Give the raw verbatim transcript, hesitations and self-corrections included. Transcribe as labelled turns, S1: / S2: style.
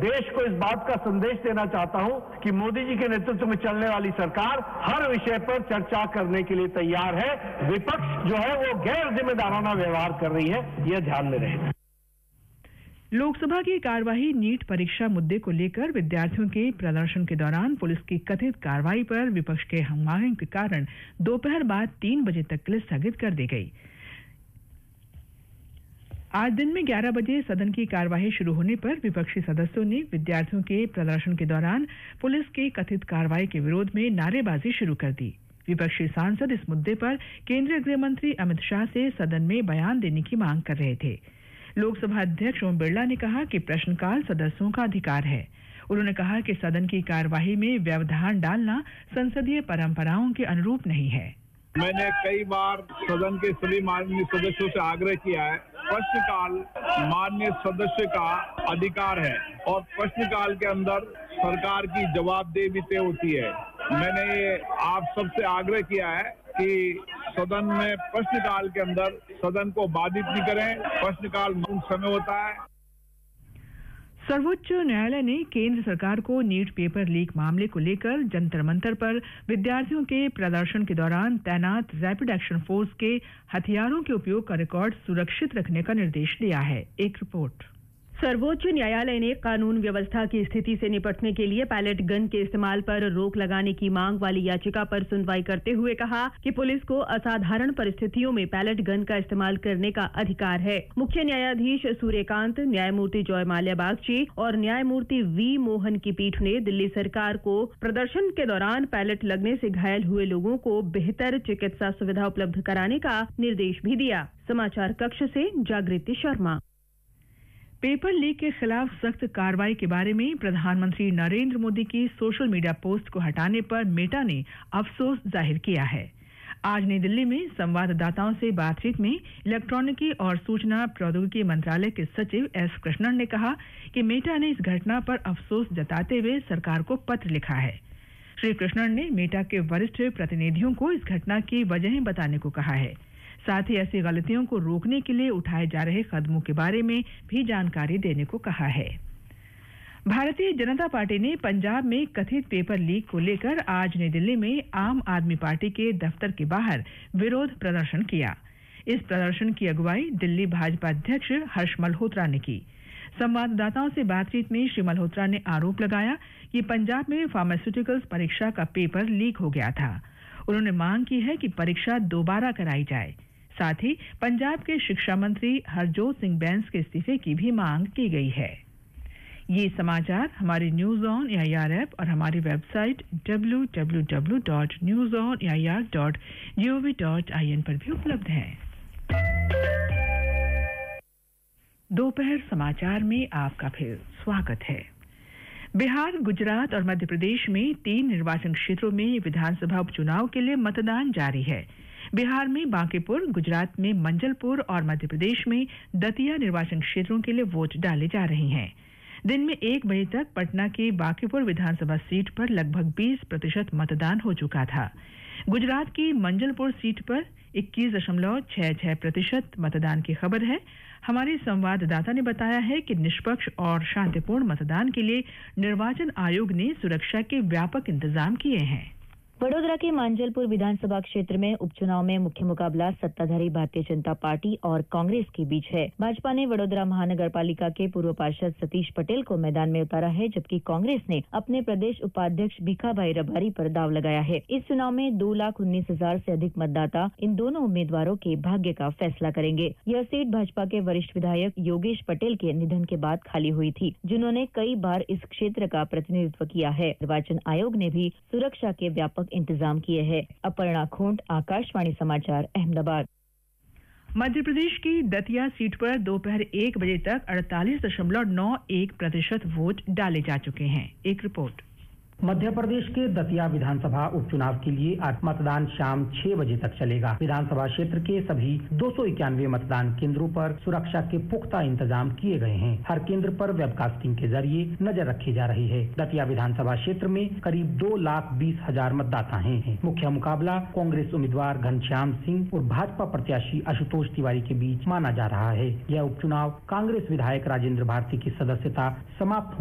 S1: देश को इस बात का संदेश देना चाहता हूं कि मोदी जी के नेतृत्व में चलने वाली सरकार हर विषय पर चर्चा करने के लिए तैयार है। विपक्ष जो है वो गैर जिम्मेदाराना व्यवहार कर रही है, यह ध्यान में रहे।
S2: लोकसभा की कार्यवाही नीट परीक्षा मुद्दे को लेकर विद्यार्थियों के प्रदर्शन के दौरान पुलिस की कथित कार्रवाई पर विपक्ष के हंगामे के कारण दोपहर बाद तीन बजे तक के लिए स्थगित कर दी गई। आज दिन में ग्यारह बजे सदन की कार्यवाही शुरू होने पर विपक्षी सदस्यों ने विद्यार्थियों के प्रदर्शन के दौरान पुलिस की कथित कार्रवाई के विरोध में नारेबाजी शुरू कर दी। विपक्षी सांसद इस मुद्दे पर केंद्रीय गृह मंत्री अमित शाह से सदन में बयान देने की मांग कर रहे थे। लोकसभा अध्यक्ष ओम बिरला ने कहा कि प्रश्नकाल सदस्यों का अधिकार है। उन्होंने कहा कि सदन की कार्यवाही में व्यवधान डालना संसदीय परंपराओं के अनुरूप नहीं है।
S3: मैंने कई बार सदन के सभी माननीय सदस्यों से आग्रह किया है, प्रश्नकाल माननीय सदस्य का अधिकार है और प्रश्नकाल के अंदर सरकार की जवाबदेही तय होती है। मैंने ये आप सबसे आग्रह किया है कि सदन में प्रश्नकाल के अंदर सदन को बाधित नहीं करें। प्रश्नकाल मूल समय होता है।
S2: सर्वोच्च न्यायालय ने केंद्र सरकार को नीट पेपर लीक मामले को लेकर जंतर मंतर पर विद्यार्थियों के प्रदर्शन के दौरान तैनात रैपिड एक्शन फोर्स के हथियारों के उपयोग का रिकॉर्ड सुरक्षित रखने का निर्देश दिया है। एक रिपोर्ट।
S4: सर्वोच्च न्यायालय ने कानून व्यवस्था की स्थिति से निपटने के लिए पैलेट गन के इस्तेमाल पर रोक लगाने की मांग वाली याचिका पर सुनवाई करते हुए कहा कि पुलिस को असाधारण परिस्थितियों में पैलेट गन का इस्तेमाल करने का अधिकार है। मुख्य न्यायाधीश सूर्यकांत, न्यायमूर्ति जॉय माल्या बागची और न्यायमूर्ति वी मोहन की पीठ ने दिल्ली सरकार को प्रदर्शन के दौरान पैलेट लगने से घायल हुए लोगों को बेहतर चिकित्सा सुविधा उपलब्ध कराने का निर्देश भी दिया। समाचार कक्ष से जागृति शर्मा। पेपर लीक के खिलाफ सख्त कार्रवाई के बारे में प्रधानमंत्री नरेंद्र मोदी की सोशल मीडिया पोस्ट को हटाने पर मेटा ने अफसोस जाहिर किया है। आज नई दिल्ली में संवाददाताओं से बातचीत में इलेक्ट्रॉनिकी और सूचना प्रौद्योगिकी मंत्रालय के सचिव एस कृष्णन ने कहा कि मेटा ने इस घटना पर अफसोस जताते हुए सरकार को पत्र लिखा है। श्री कृष्णन ने मेटा के वरिष्ठ प्रतिनिधियों को इस घटना की वजहें बताने को कहा है। साथ ही ऐसी गलतियों को रोकने के लिए उठाए जा रहे कदमों के बारे में भी जानकारी देने को कहा है। भारतीय जनता पार्टी ने पंजाब में कथित पेपर लीक को लेकर आज नई दिल्ली में आम आदमी पार्टी के दफ्तर के बाहर विरोध प्रदर्शन किया। इस प्रदर्शन की अगुवाई दिल्ली भाजपा अध्यक्ष हर्ष मल्होत्रा ने की। संवाददाताओं से बातचीत में श्री मल्होत्रा ने आरोप लगाया कि पंजाब में फार्मास्यूटिकल्स परीक्षा का पेपर लीक हो गया था। उन्होंने मांग की है कि परीक्षा दोबारा कराई जाए। साथ ही पंजाब के शिक्षा मंत्री हरजोत सिंह बैंस के इस्तीफे की भी मांग की गई है। ये समाचार हमारे न्यूज ऑन एआईआर ऐप और हमारी website W W W dot news on AIR dot gov dot I N पर भी उपलब्ध हैं। दोपहर समाचार में आपका फिर स्वागत है। बिहार, गुजरात और मध्य प्रदेश में तीन निर्वाचन क्षेत्रों में विधानसभा उपचुनाव के लिए मतदान जारी है। बिहार में बांकीपुर, गुजरात में मंजलपुर और मध्य प्रदेश में दतिया निर्वाचन क्षेत्रों के लिए वोट डाले जा रहे हैं। दिन में एक बजे तक पटना की बांकीपुर विधानसभा सीट पर लगभग बीस प्रतिशत मतदान हो चुका था। गुजरात की मंजलपुर सीट पर इक्कीस दशमलव छह छह प्रतिशत मतदान की खबर है। हमारे संवाददाता ने बताया है कि निष्पक्ष और शांतिपूर्ण मतदान के लिए निर्वाचन आयोग ने सुरक्षा के व्यापक इंतजाम किए हैं।
S5: वडोदरा के मांजलपुर विधानसभा क्षेत्र में उपचुनाव में मुख्य मुकाबला सत्ताधारी भारतीय जनता पार्टी और कांग्रेस के बीच है। भाजपा ने वडोदरा महानगर पालिका के पूर्व पार्षद सतीश पटेल को मैदान में उतारा है, जबकि कांग्रेस ने अपने प्रदेश उपाध्यक्ष भीखाभाई रबारी पर दाव लगाया है। इस चुनाव में दो लाख उन्नीस हजार से अधिक मतदाता इन दोनों उम्मीदवारों के भाग्य का फैसला करेंगे। यह सीट भाजपा के वरिष्ठ विधायक योगेश पटेल के निधन के बाद खाली हुई थी, जिन्होंने कई बार इस क्षेत्र का प्रतिनिधित्व किया है। निर्वाचन आयोग ने भी सुरक्षा के व्यापक इंतजाम किए हैं। अपर्णा खोंट, आकाशवाणी समाचार, अहमदाबाद।
S2: मध्य प्रदेश की दतिया सीट पर दोपहर एक बजे तक अड़तालीस दशमलव नौ एक प्रतिशत वोट डाले जा चुके हैं। एक रिपोर्ट।
S6: मध्य प्रदेश के दतिया विधानसभा उपचुनाव के लिए आज मतदान शाम छह बजे तक चलेगा। विधानसभा क्षेत्र के सभी दो सौ इक्यानवे मतदान केंद्रों पर सुरक्षा के पुख्ता इंतजाम किए गए हैं। हर केंद्र पर वेबकास्टिंग के जरिए नजर रखी जा रही है। दतिया विधानसभा क्षेत्र में करीब दो लाख बीस हजार मतदाता हैं। मुख्य मुकाबला कांग्रेस उम्मीदवार घनश्याम सिंह और भाजपा प्रत्याशी आशुतोष तिवारी के बीच माना जा रहा है। यह उपचुनाव कांग्रेस विधायक राजेंद्र भारती की सदस्यता समाप्त